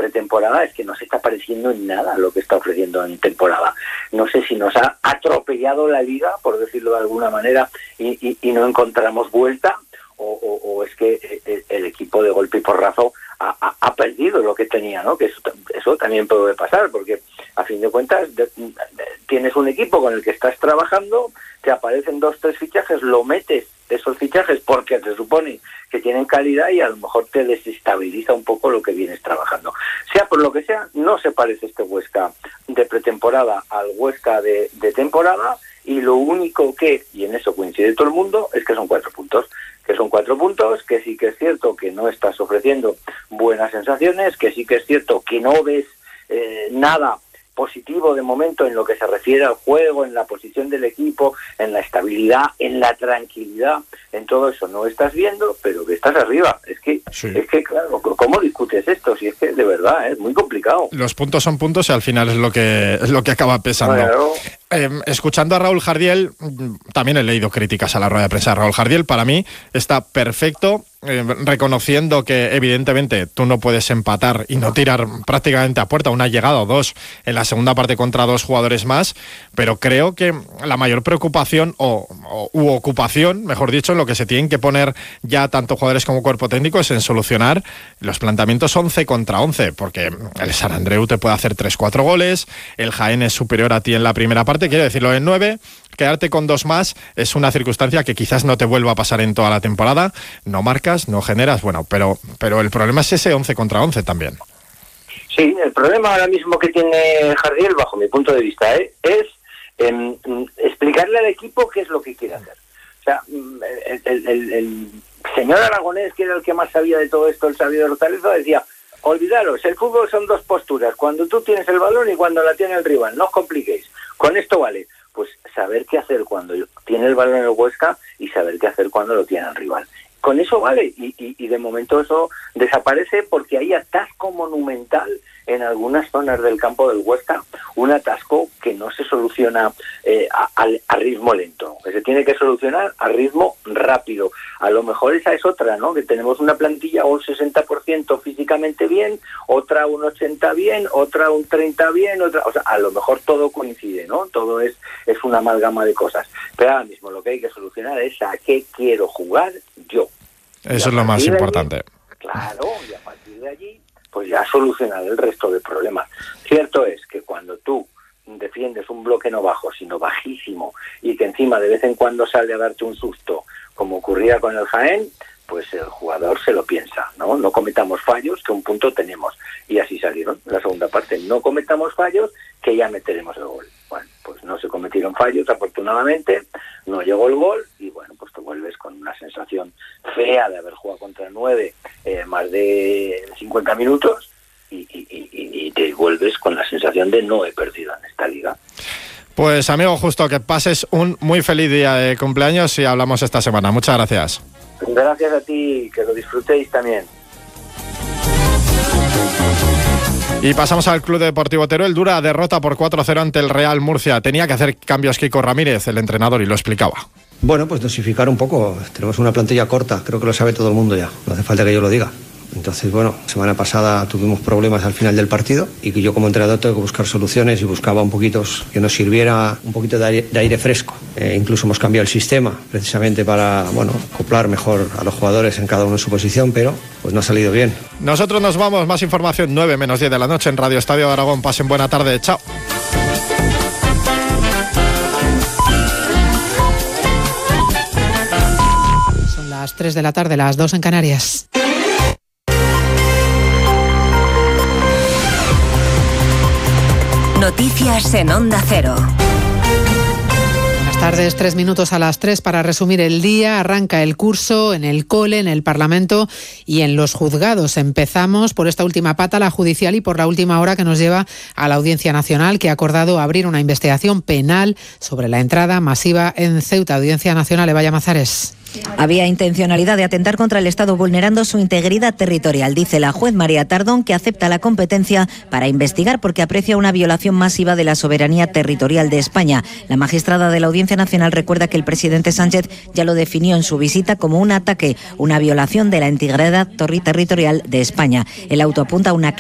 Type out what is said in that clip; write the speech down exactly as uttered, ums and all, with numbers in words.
pretemporada es que no se está pareciendo en nada a lo que está ofreciendo en temporada. No sé si nos ha atropellado la liga, por decirlo de alguna manera, y, y, y no encontramos vuelta, o, o, o es que el, el equipo de golpe y porrazo ha, ha, ha perdido lo que tenía, ¿no? Que eso, eso también puede pasar, porque a fin de cuentas de, de, tienes un equipo con el que estás trabajando, te aparecen dos, tres fichajes, lo metes esos fichajes porque se supone que tienen calidad y a lo mejor te desestabiliza un poco lo que vienes trabajando. Sea por lo que sea, no se parece este Huesca de pretemporada al Huesca de, de temporada, y lo único que, y en eso coincide todo el mundo, es que son cuatro puntos. Que son cuatro puntos, que sí que es cierto que no estás ofreciendo buenas sensaciones, que sí que es cierto que no ves eh, nada positivo de momento en lo que se refiere al juego, en la posición del equipo, en la estabilidad, en la tranquilidad, en todo eso no estás viendo, pero que estás arriba. Es que, sí. es que claro, ¿cómo discutes esto? Si es que de verdad es muy complicado. Los puntos son puntos y al final es lo que es lo que acaba pesando. Bueno, eh, escuchando a Raúl Jardiel, también he leído críticas a la rueda de prensa de Raúl Jardiel. Para mí está perfecto, eh, reconociendo que evidentemente tú no puedes empatar y no tirar prácticamente a puerta, una llegada o dos en la segunda parte contra dos jugadores más, pero creo que la mayor preocupación o, o u ocupación, mejor dicho, en lo que se tienen que poner ya tanto jugadores como cuerpo técnico es en solucionar los planteamientos once contra once, porque el Sant Andreu te puede hacer tres cuatro goles, el Jaén es superior a ti en la primera parte, quiero decirlo, en nueve, quedarte con dos más es una circunstancia que quizás no te vuelva a pasar en toda la temporada, no marcas, no generas, bueno, pero, pero el problema es ese once contra once también. Sí, el problema ahora mismo que tiene Jardiel, bajo mi punto de vista, ¿eh? es eh, explicarle al equipo qué es lo que quiere hacer. O sea, el, el, el, el señor Aragonés, que era el que más sabía de todo esto, el sabio de Hortaleza, decía, olvidaros, el fútbol son dos posturas, cuando tú tienes el balón y cuando la tiene el rival, no os compliquéis, con esto vale. Pues saber qué hacer cuando tiene el balón en el Huesca y saber qué hacer cuando lo tiene el rival. Con eso vale, y, y, y de momento eso desaparece porque hay atasco monumental en algunas zonas del campo del Huesca, un atasco que no se soluciona eh, a, a, a ritmo lento, que se tiene que solucionar a ritmo rápido. A lo mejor esa es otra, ¿no? Que tenemos una plantilla un sesenta por ciento físicamente bien, otra un ochenta por ciento bien, otra un treinta por ciento bien, otra, o sea, a lo mejor todo coincide, ¿no? Todo es, es una amalgama de cosas. Pero ahora mismo lo que hay que solucionar es a qué quiero jugar yo. Eso es lo más importante. Allí, claro, y a partir de allí pues ya solucionar el resto de problemas. Cierto es que cuando tú defiendes un bloque no bajo, sino bajísimo, y que encima de vez en cuando sale a darte un susto, como ocurría con el Jaén, pues el jugador se lo piensa, ¿no? No cometamos fallos, que un punto tenemos. Y así salieron la segunda parte. No cometamos fallos, que ya meteremos el gol. Bueno, pues no se cometieron fallos, afortunadamente, no llegó el gol, y bueno, pues te vuelves con una sensación fea de haber jugado contra el nueve eh, más de cincuenta minutos, y, y, y, y te vuelves con la sensación de no he perdido en esta liga. Pues amigo Justo, que pases un muy feliz día de cumpleaños y hablamos esta semana. Muchas gracias. Gracias a ti, que lo disfrutéis también. Y pasamos al Club Deportivo Teruel. Dura derrota por cuatro cero ante el Real Murcia. Tenía que hacer cambios Kiko Ramírez, el entrenador, y lo explicaba. Bueno, pues dosificar un poco. Tenemos una plantilla corta, creo que lo sabe todo el mundo ya. No hace falta que yo lo diga. Entonces, bueno, semana pasada tuvimos problemas al final del partido y que yo como entrenador tengo que buscar soluciones y buscaba un poquito que nos sirviera un poquito de aire, de aire fresco. Eh, incluso hemos cambiado el sistema precisamente para, bueno, acoplar mejor a los jugadores en cada uno en su posición, pero pues no ha salido bien. Nosotros nos vamos. Más información nueve menos diez de la noche en Radio Estadio de Aragón. Pasen buena tarde. Chao. Son las tres de la tarde, las dos en Canarias. Noticias en Onda Cero. Buenas tardes, tres minutos a las tres para resumir el día. Arranca el curso en el cole, en el Parlamento y en los juzgados. Empezamos por esta última pata, la judicial, y por la última hora que nos lleva a la Audiencia Nacional, que ha acordado abrir una investigación penal sobre la entrada masiva en Ceuta. Audiencia Nacional, Eva Llamazares. Había intencionalidad de atentar contra el Estado vulnerando su integridad territorial, dice la juez María Tardón, que acepta la competencia para investigar porque aprecia una violación masiva de la soberanía territorial de España. La magistrada de la Audiencia Nacional recuerda que el presidente Sánchez ya lo definió en su visita como un ataque, una violación de la integridad territorial de España. El auto apunta a una